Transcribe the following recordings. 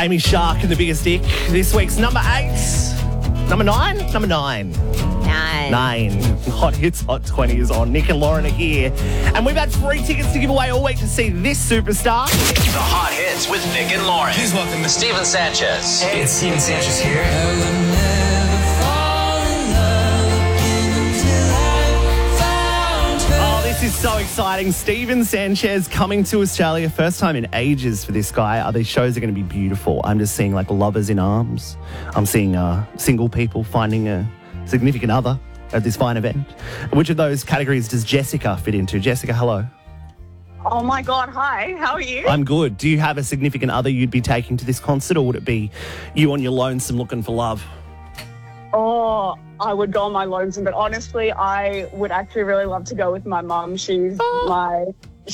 Amy Shark and the Biggest Dick. This week's number 8. Number 9? Number 9. 9. Hot Hits Hot 20 is on. Nick and Lauren are here. And we've had free tickets to give away all week to see this superstar. The Hot Hits with Nick and Lauren. Please welcome Steven Sanchez. Hey, it's Steven Sanchez here. Oh, this is so exciting. Steven Sanchez coming to Australia. First time in ages for this guy. These shows are going to be beautiful. I'm just seeing like lovers in arms. I'm seeing single people finding a significant other at this fine event. Which of those categories does Jessica fit into? Jessica, hello. Oh my God, hi. How are you? I'm good. Do you have a significant other you'd be taking to this concert, or would it be you on your lonesome looking for love? Oh, I would go on my lonesome, but honestly, I would actually really love to go with my mum. She's my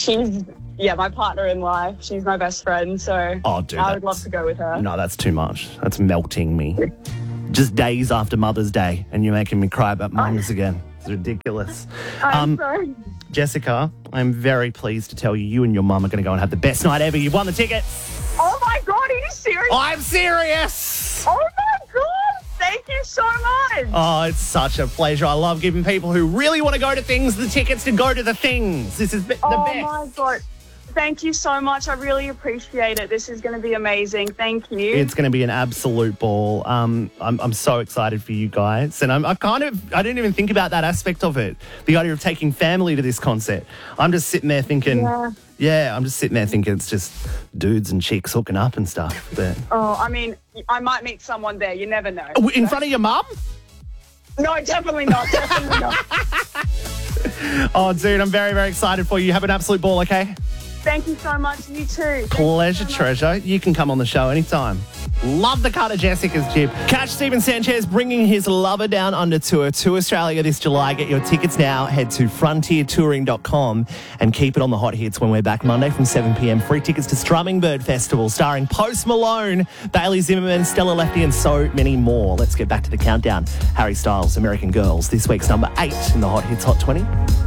partner in life. She's my best friend, so I would love to go with her. No, that's too much. That's melting me. Just days after Mother's Day, and you're making me cry about mums again. It's ridiculous. I'm sorry. Jessica, I'm very pleased to tell you, you and your mum are going to go and have the best night ever. You've won the tickets. Oh my God, are you serious? I'm serious. Oh my God, thank you so much. Oh, it's such a pleasure. I love giving people who really want to go to things the tickets to go to the things. This is the best. Oh my God. Thank you so much. I really appreciate it. This is going to be amazing. Thank you. It's going to be an absolute ball. I'm so excited for you guys, and I didn't even think about that aspect of it. The idea of taking family to this concert. I'm just sitting there thinking, it's just dudes and chicks hooking up and stuff. But I mean, I might meet someone there. You never know. In front of your mum? No, definitely not. Definitely not. Oh, dude, I'm very, very excited for you. Have an absolute ball, okay? Thank you so much. You too. Pleasure, treasure. You can come on the show anytime. Love the cut of Jessica's jib. Catch Steven Sanchez bringing his Lover Down Under tour to Australia this July. Get your tickets now. Head to frontiertouring.com and keep it on the Hot Hits when we're back Monday from 7 p.m. Free tickets to Strumming Bird Festival starring Post Malone, Bailey Zimmerman, Stella Lefty and so many more. Let's get back to the countdown. Harry Styles, American Girls, this week's number 8 in the Hot Hits Hot 20.